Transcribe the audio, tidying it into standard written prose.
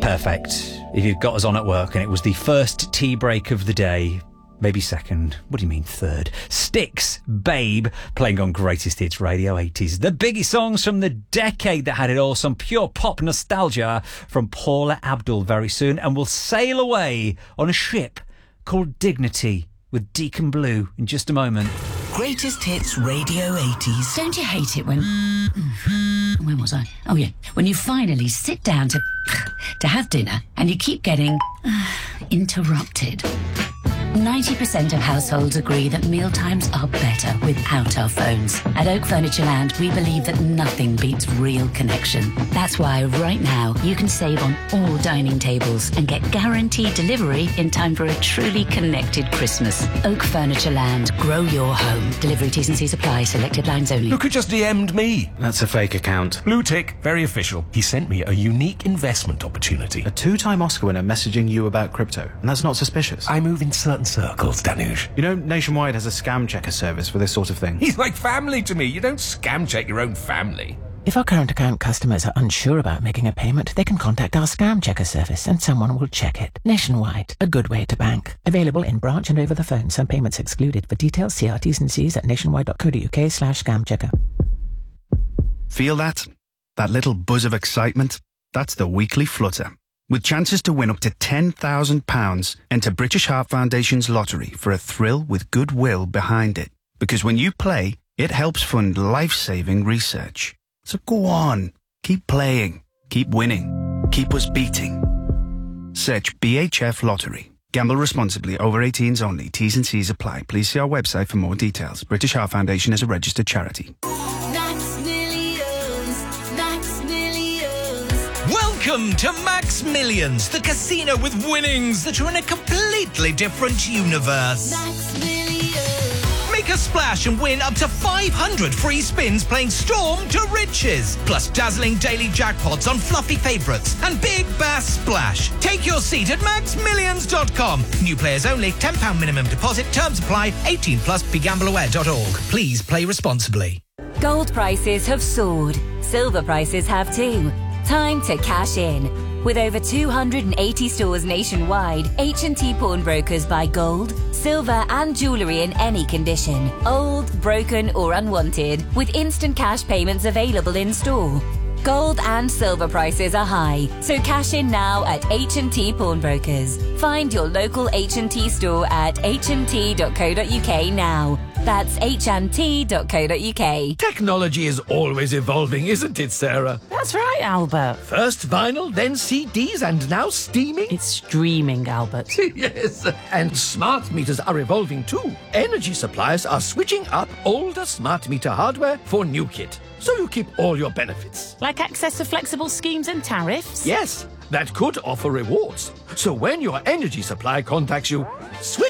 perfect if you've got us on at work and it was the first tea break of the day. Maybe second. What do you mean third? Styx, Babe, playing on Greatest Hits Radio 80s. The biggie songs from the decade that had it all. Some pure pop nostalgia from Paula Abdul very soon. And we'll sail away on a ship called Dignity with Deacon Blue in just a moment. Greatest Hits Radio 80s. Don't you hate it when... Where was I? Oh, yeah. When you finally sit down to have dinner and you keep getting interrupted. 90% of households agree that mealtimes are better without our phones. At Oak Furniture Land, we believe that nothing beats real connection. That's why right now you can save on all dining tables and get guaranteed delivery in time for a truly connected Christmas. Oak Furniture Land. Grow your home. Delivery T's and C's apply. Selected lines only. Look who just DM'd me. That's a fake account. Blue tick, very official. He sent me a unique investment opportunity. A 2-time Oscar winner messaging you about crypto, and that's not suspicious. I move in certain circles, Danush. You know, Nationwide has a scam checker service for this sort of thing. He's like family to me. You don't scam check your own family. If our current account customers are unsure about making a payment, they can contact our scam checker service and someone will check it. Nationwide, a good way to bank. Available in branch and over the phone. Some payments excluded. For details, see our T's and C's at nationwide.co.uk/scam checker. Feel that? That little buzz of excitement? That's the weekly flutter. With chances to win up to £10,000, enter British Heart Foundation's lottery for a thrill with goodwill behind it. Because when you play, it helps fund life-saving research. So go on, keep playing, keep winning, keep us beating. Search BHF Lottery. Gamble responsibly. Over 18s only. T's and C's apply. Please see our website for more details. British Heart Foundation is a registered charity. Welcome to Max Millions, the casino with winnings that are in a completely different universe. Max Millions. Make a splash and win up to 500 free spins playing Storm to Riches. Plus dazzling daily jackpots on fluffy favourites and Big Bass Splash. Take your seat at maxmillions.com. New players only, £10 minimum deposit. Terms apply. 18 plus. BeGambleAware.org. Please play responsibly. Gold prices have soared. Silver prices have too. Time to cash in. With over 280 stores nationwide, H&T Pawnbrokers buy gold, silver and jewellery in any condition, old, broken or unwanted, with instant cash payments available in store. Gold and silver prices are high, so cash in now at H&T Pawnbrokers. Find your local H&T store at hnt.co.uk now. That's hnt.co.uk. Technology is always evolving, isn't it, Sarah? That's right, Albert. First vinyl, then CDs, and now streaming? It's streaming, Albert. Yes, and smart meters are evolving too. Energy suppliers are switching up older smart meter hardware for new kit, so you keep all your benefits. Like access to flexible schemes and tariffs? Yes, that could offer rewards. So when your energy supplier contacts you, switch